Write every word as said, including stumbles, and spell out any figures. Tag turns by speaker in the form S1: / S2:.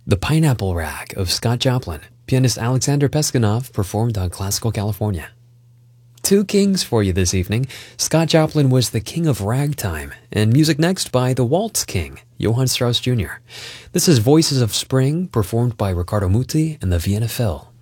S1: The Pineapple Rag of Scott Joplin, pianist Alexander Peskanov performed on Classical California. Two kings for you this evening. Scott Joplin was the king of ragtime, and music next by the Waltz King, Johann Strauss Junior This is Voices of Spring, performed by Riccardo Muti and the Vienna Phil.